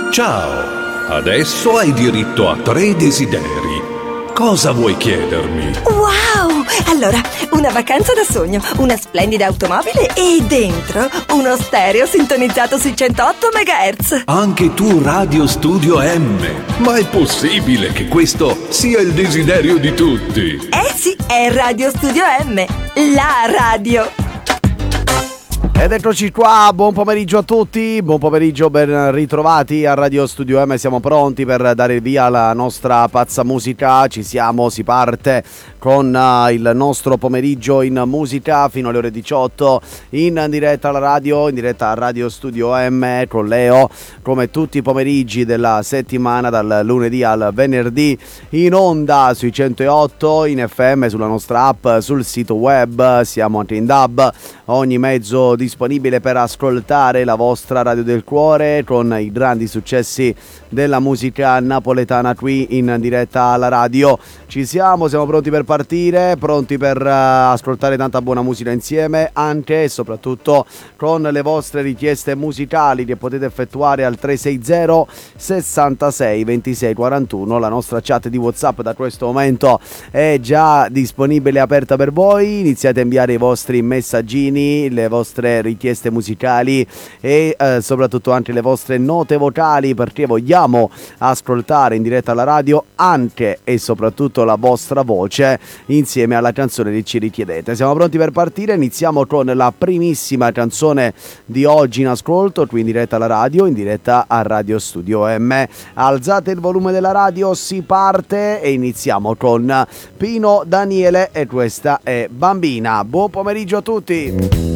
Ciao, adesso hai diritto a 3 desideri. Cosa vuoi chiedermi? Wow! Allora, una vacanza da sogno, una splendida automobile e dentro uno stereo sintonizzato sui 108 MHz. Anche tu Radio Studio M. Ma è possibile che questo sia il desiderio di tutti? Eh sì, è Radio Studio M, la radio. Ed eccoci qua, buon pomeriggio a tutti, buon pomeriggio, ben ritrovati a Radio Studio M, siamo pronti per dare il via alla nostra pazza musica, ci siamo, si parte con il nostro pomeriggio in musica fino alle ore 18 in diretta alla radio, in diretta a Radio Studio M con Leo, come tutti i pomeriggi della settimana dal lunedì al venerdì, in onda sui 108, in FM, sulla nostra app, sul sito web, siamo anche in DAB, ogni mezzo disponibile per ascoltare la vostra radio del cuore con i grandi successi della musica napoletana qui in diretta alla radio. Ci siamo pronti per partire, pronti per ascoltare tanta buona musica insieme, anche e soprattutto con le vostre richieste musicali che potete effettuare al 360 66 26 41. La nostra chat di WhatsApp da questo momento è già disponibile e aperta per voi. Iniziate a inviare i vostri messaggini, le vostre richieste musicali e soprattutto anche le vostre note vocali, perché vogliamo ascoltare in diretta alla radio anche e soprattutto la vostra voce insieme alla canzone che ci richiedete. Siamo pronti per partire, iniziamo con la primissima canzone di oggi in ascolto qui in diretta alla radio, in diretta a Radio Studio M. Alzate il volume della radio, si parte e iniziamo con Pino Daniele e questa è Bambina. Buon pomeriggio a tutti.